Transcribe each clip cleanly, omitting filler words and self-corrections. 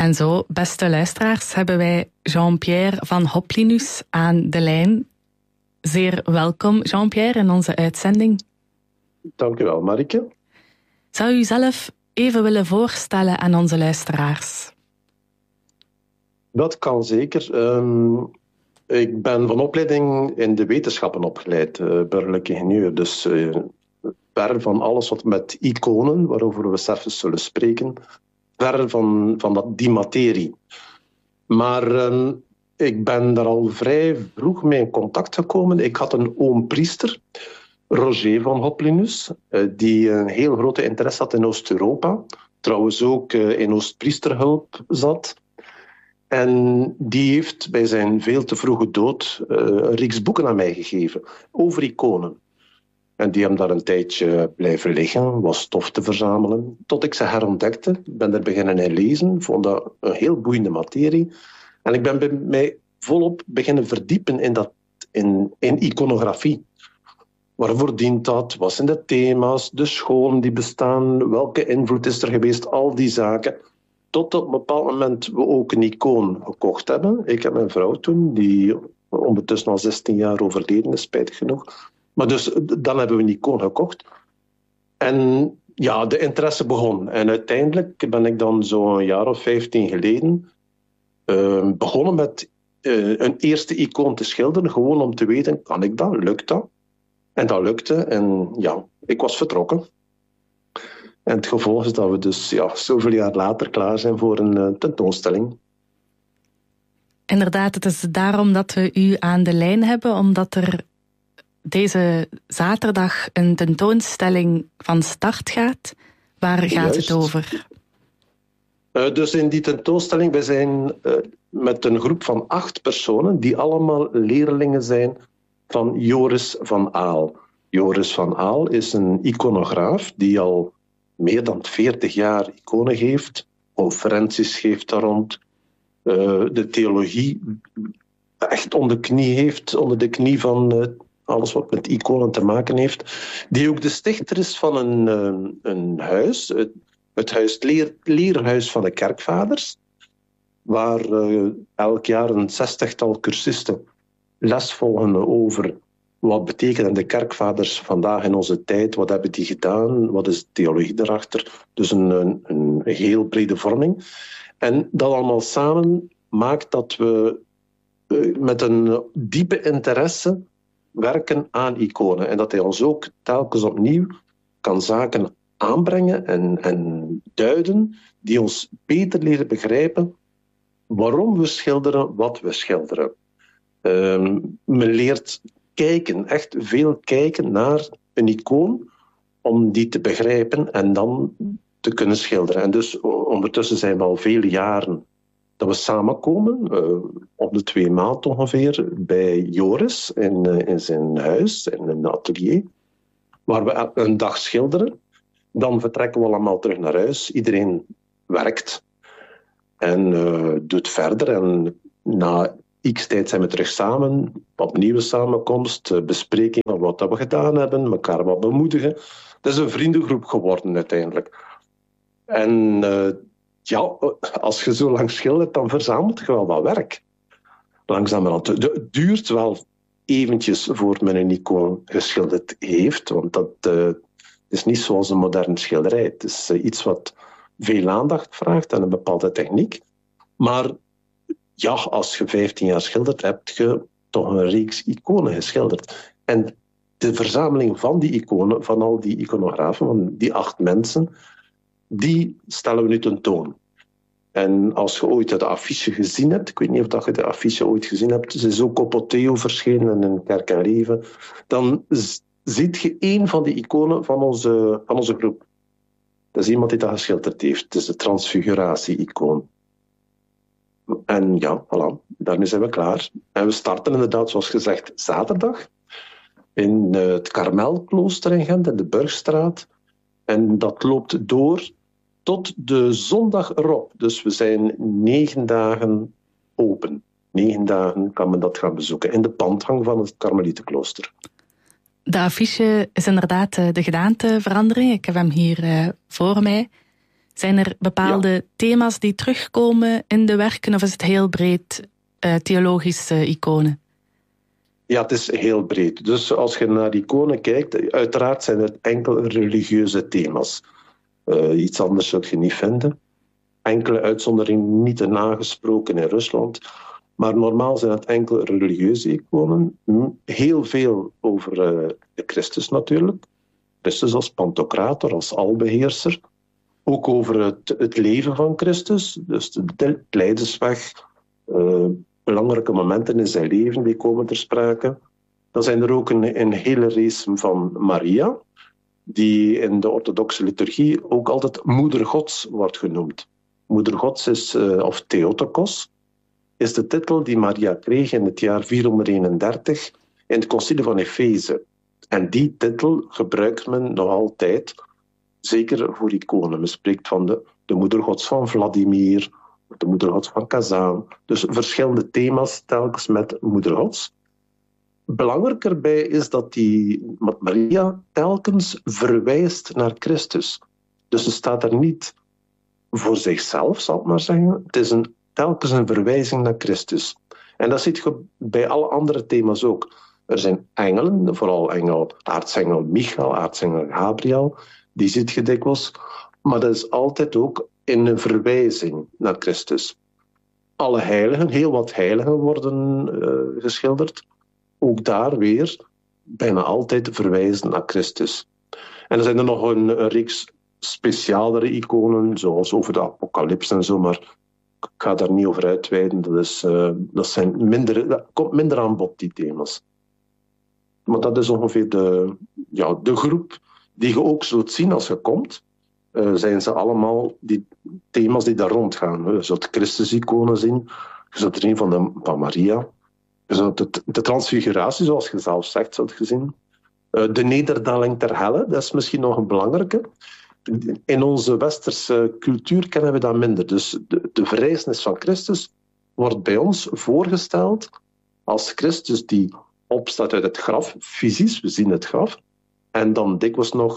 En zo, beste luisteraars, hebben wij Jean-Pierre van Hoplinus aan de lijn. Zeer welkom, Jean-Pierre, in onze uitzending. Dank u wel, Marike. Zou u zelf even willen voorstellen aan onze luisteraars? Dat kan zeker. Ik ben van opleiding in de wetenschappen opgeleid, burgerlijk ingenieur. Dus ver van alles wat met iconen, waarover we zelfs zullen spreken, ver van die materie. Maar ik ben daar al vrij vroeg mee in contact gekomen. Ik had een oom-priester, Roger van Hoplinus, die een heel grote interesse had in Oost-Europa. Trouwens ook in Oostpriesterhulp zat. En die heeft bij zijn veel te vroege dood een reeks boeken aan mij gegeven over iconen. En die hem daar een tijdje blijven liggen, was stof te verzamelen. Tot ik ze herontdekte. Ik ben er beginnen in lezen, vond dat een heel boeiende materie. En ik ben bij mij volop beginnen verdiepen in iconografie. Waarvoor dient dat? Wat zijn de thema's? De scholen die bestaan? Welke invloed is er geweest? Al die zaken. Tot op een bepaald moment we ook een icoon gekocht hebben. Ik en mijn vrouw toen, die ondertussen al 16 jaar overleden is, spijtig genoeg. Maar dus, dan hebben we een icoon gekocht. En ja, de interesse begon. En uiteindelijk ben ik dan zo'n jaar of 15 geleden begonnen met een eerste icoon te schilderen. Gewoon om te weten, kan ik dat? Lukt dat? En dat lukte. En ja, ik was vertrokken. En het gevolg is dat we dus zoveel jaar later klaar zijn voor een tentoonstelling. Inderdaad, het is daarom dat we u aan de lijn hebben, omdat er deze zaterdag een tentoonstelling van start gaat. Waar gaat het over? Dus in die tentoonstelling, we zijn met een groep van 8 personen die allemaal leerlingen zijn van Joris van Aal. Joris van Aal is een iconograaf die al meer dan 40 jaar iconen geeft, conferenties geeft daar rond, de theologie echt onder de knie van alles wat met iconen te maken heeft. Die ook de stichter is van een huis, het leerhuis van de kerkvaders, waar elk jaar een 60-tal cursisten les volgen over wat betekenen de kerkvaders vandaag in onze tijd, wat hebben die gedaan, wat is de theologie daarachter. Dus een heel brede vorming. En dat allemaal samen maakt dat we met een diepe interesse werken aan iconen. En dat hij ons ook telkens opnieuw kan zaken aanbrengen en duiden die ons beter leren begrijpen waarom we schilderen wat we schilderen. Men leert kijken, echt veel kijken naar een icoon om die te begrijpen en dan te kunnen schilderen. En dus ondertussen zijn we al vele jaren dat we samenkomen, om de 2 maanden ongeveer, bij Joris in zijn huis, in een atelier, waar we een dag schilderen. Dan vertrekken we allemaal terug naar huis. Iedereen werkt en doet verder. En na x tijd zijn we terug samen, opnieuw samenkomst, bespreking van wat we gedaan hebben, elkaar wat bemoedigen. Het is een vriendengroep geworden uiteindelijk. En als je zo lang schildert, dan verzamelt je wel wat werk. Langzamerhand. Het duurt wel eventjes voor men een icoon geschilderd heeft, want dat is niet zoals een moderne schilderij. Het is iets wat veel aandacht vraagt en een bepaalde techniek. Maar ja, als je 15 jaar schildert, heb je toch een reeks iconen geschilderd. En de verzameling van die iconen, van al die iconografen, van die 8 mensen, die stellen we nu tentoon. En als je ooit de affiche gezien hebt, ik weet niet of je de affiche ooit gezien hebt, ze is ook op Otheo verschenen in Kerk en Leven, dan ziet je 1 van die iconen van onze groep. Dat is iemand die dat geschilderd heeft. Het is de transfiguratie-icoon. En ja, voilà, daarmee zijn we klaar. En we starten inderdaad, zoals gezegd, zaterdag in het Karmelklooster in Gent, in de Burgstraat. En dat loopt door tot de zondag erop. Dus we zijn 9 dagen open. 9 dagen kan men dat gaan bezoeken in de pandgang van het Karmelietenklooster. De affiche is inderdaad de gedaanteverandering. Ik heb hem hier voor mij. Zijn er bepaalde thema's die terugkomen in de werken, of is het heel breed theologische iconen? Ja, het is heel breed. Dus als je naar iconen kijkt, uiteraard zijn het enkel religieuze thema's. Iets anders zul je niet vinden. Enkele uitzonderingen niet nagesproken in Rusland. Maar normaal zijn het enkel religieuze iconen. Heel veel over de Christus natuurlijk. Christus als Pantocrator, als albeheerser. Ook over het leven van Christus. Dus de lijdensweg. Belangrijke momenten in zijn leven die komen ter sprake. Dan zijn er ook een hele race van Maria, die in de orthodoxe liturgie ook altijd Moeder Gods wordt genoemd. Moeder Gods is, of Theotokos, is de titel die Maria kreeg in het jaar 431 in het concilie van Efeze. En die titel gebruikt men nog altijd, zeker voor iconen. Men spreekt van de Moeder Gods van Vladimir, de Moeder Gods van Kazaan. Dus verschillende thema's telkens met Moeder Gods. Belangrijk erbij is dat Maria telkens verwijst naar Christus. Dus ze staat er niet voor zichzelf, zal ik maar zeggen. Het is telkens een verwijzing naar Christus. En dat ziet je bij alle andere thema's ook. Er zijn engelen, vooral aartsengel Michael, aartsengel Gabriel, die ziet je dikwijls. Maar dat is altijd ook in een verwijzing naar Christus. Alle heiligen, heel wat heiligen worden geschilderd. Ook daar weer bijna altijd verwijzen naar Christus. En er zijn er nog een reeks specialere iconen, zoals over de apocalyps en zo, maar ik ga daar niet over uitweiden. Dat komt minder aan bod, die thema's. Maar dat is ongeveer de groep die je ook zult zien als je komt. Zijn ze allemaal die thema's die daar rondgaan. Je zult Christus-iconen zien, je zult er een van Maria, je zult de transfiguratie, zoals je zelf zegt, zult je zien. De nederdaling ter helle, dat is misschien nog een belangrijke. In onze westerse cultuur kennen we dat minder. Dus de verrijzenis van Christus wordt bij ons voorgesteld als Christus die opstaat uit het graf, fysisch, we zien het graf, en dan dikwijls nog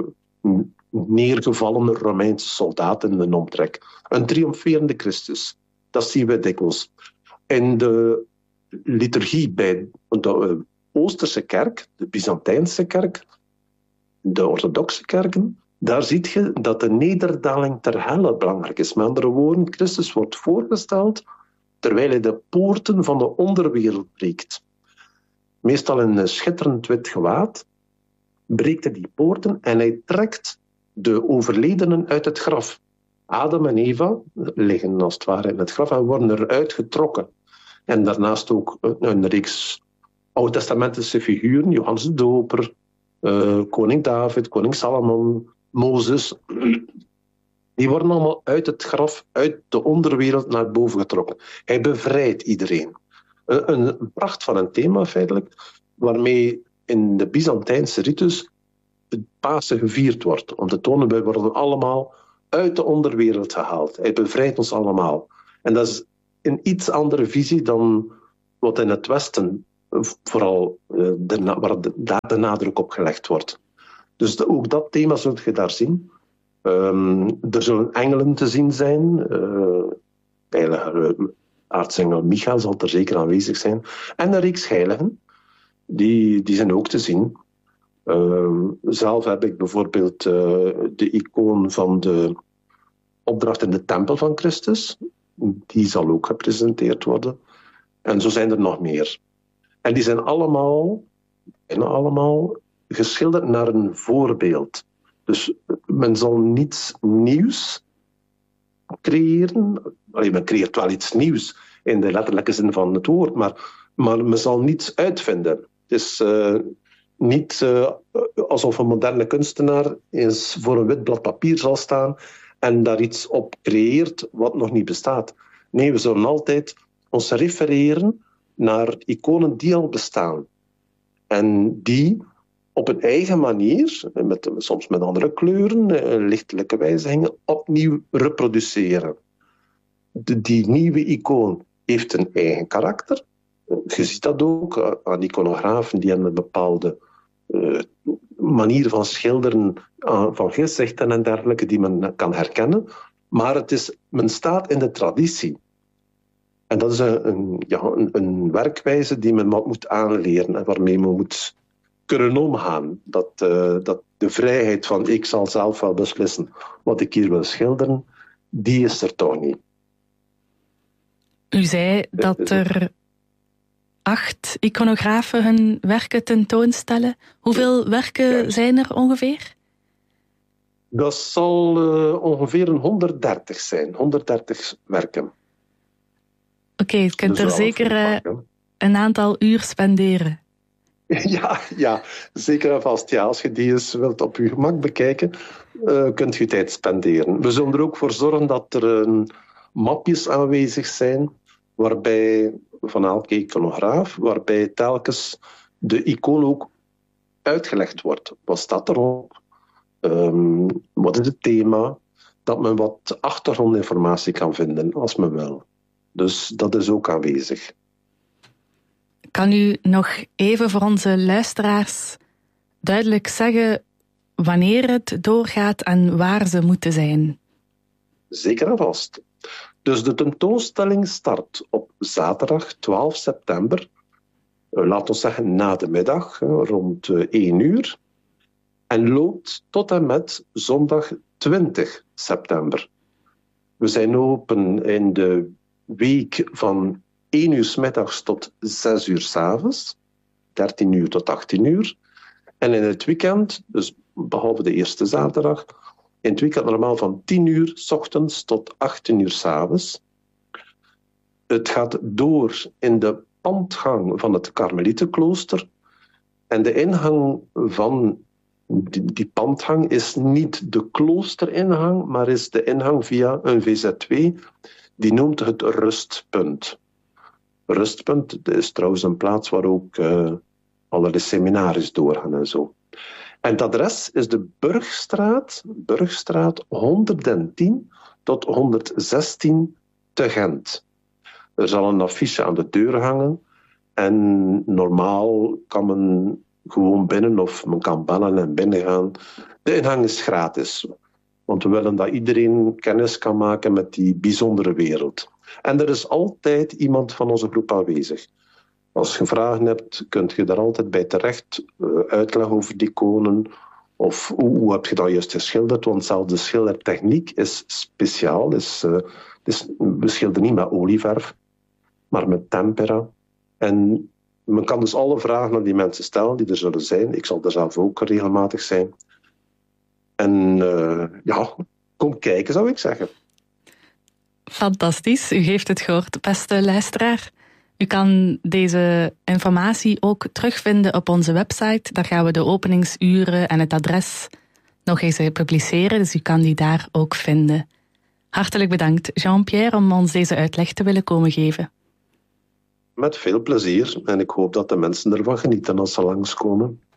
neergevallen Romeinse soldaten in de omtrek. Een triomferende Christus, dat zien we dikwijls. In de liturgie bij de Oosterse kerk, de Byzantijnse kerk, de orthodoxe kerken, daar zie je dat de nederdaling ter helle belangrijk is. Met andere woorden, Christus wordt voorgesteld terwijl hij de poorten van de onderwereld breekt. Meestal in een schitterend wit gewaad breekt hij die poorten en hij trekt de overledenen uit het graf. Adam en Eva liggen als het ware in het graf en worden eruit getrokken. En daarnaast ook een reeks oud-testamentische figuren, Johannes de Doper, koning David, koning Salomon, Mozes. Die worden allemaal uit het graf, uit de onderwereld naar boven getrokken. Hij bevrijdt iedereen. Een pracht van een thema feitelijk, waarmee in de Byzantijnse ritus het Pasen gevierd wordt. Om te tonen, wij worden allemaal uit de onderwereld gehaald. Hij bevrijdt ons allemaal. En dat is een iets andere visie dan wat in het Westen vooral waar daar de nadruk op gelegd wordt. Dus ook dat thema zult je daar zien. Er zullen engelen te zien zijn. Aartsengel Michael zal er zeker aanwezig zijn. En een reeks heiligen, die zijn ook te zien. Zelf heb ik bijvoorbeeld de icoon van de opdracht in de tempel van Christus. Die zal ook gepresenteerd worden. En zo zijn er nog meer. En die zijn bijna allemaal geschilderd naar een voorbeeld. Dus men zal niets nieuws creëren. Men creëert wel iets nieuws in de letterlijke zin van het woord, maar men zal niets uitvinden. Het is niet alsof een moderne kunstenaar eens voor een wit blad papier zal staan en daar iets op creëert wat nog niet bestaat. Nee, we zullen altijd ons refereren naar iconen die al bestaan. En die op een eigen manier, soms met andere kleuren, lichtelijke wijzigingen, opnieuw reproduceren. Die nieuwe icoon heeft een eigen karakter. Je ziet dat ook aan iconografen die hebben een bepaalde manier van schilderen van gezichten en dergelijke die men kan herkennen. Maar men staat in de traditie. En dat is een werkwijze die men moet aanleren en waarmee men moet kunnen omgaan. Dat de vrijheid van ik zal zelf wel beslissen wat ik hier wil schilderen, die is er toch niet. U zei dat er 8 iconografen hun werken tentoonstellen. Hoeveel werken zijn er ongeveer? Dat zal ongeveer 130 zijn. 130 werken. Oké, je kunt er zeker een aantal uur spenderen. Ja, zeker en vast. Ja, als je die eens wilt op je gemak bekijken, kunt je tijd spenderen. We zullen er ook voor zorgen dat er mapjes aanwezig zijn van elke iconograaf, waarbij telkens de icoon ook uitgelegd wordt. Wat staat erop? Wat is het thema? Dat men wat achtergrondinformatie kan vinden, als men wil. Dus dat is ook aanwezig. Kan u nog even voor onze luisteraars duidelijk zeggen wanneer het doorgaat en waar ze moeten zijn? Zeker en vast. Dus de tentoonstelling start op zaterdag 12 september. Laten we zeggen na de middag, rond 1 uur. En loopt tot en met zondag 20 september. We zijn open in de week van 1 uur 's middags tot 6 uur 's avonds. 13 uur tot 18 uur. En in het weekend, dus behalve de eerste zaterdag, in het weekend normaal van 10 uur 's ochtends tot 18 uur 's avonds. Het gaat door in de pandgang van het Karmelietenklooster. En de ingang van die pandgang is niet de kloosteringang, maar is de ingang via een VZW. Die noemt het Rustpunt. Rustpunt is trouwens een plaats waar ook allerlei seminaries doorgaan en zo. En het adres is de Burgstraat 110 tot 116 te Gent. Er zal een affiche aan de deur hangen en normaal kan men gewoon binnen of men kan bellen en binnengaan. De ingang is gratis, want we willen dat iedereen kennis kan maken met die bijzondere wereld. En er is altijd iemand van onze groep aanwezig. Als je vragen hebt, kun je daar altijd bij terecht uitleg over die iconen. Of hoe heb je dat juist geschilderd? Want zelfs de schildertechniek is speciaal. We schilderen niet met olieverf, maar met tempera. En men kan dus alle vragen aan die mensen stellen die er zullen zijn. Ik zal er zelf ook regelmatig zijn. En kom kijken, zou ik zeggen. Fantastisch, u heeft het gehoord, beste luisteraar. U kan deze informatie ook terugvinden op onze website. Daar gaan we de openingsuren en het adres nog eens publiceren, dus u kan die daar ook vinden. Hartelijk bedankt, Jean-Pierre, om ons deze uitleg te willen komen geven. Met veel plezier en ik hoop dat de mensen ervan genieten als ze langskomen.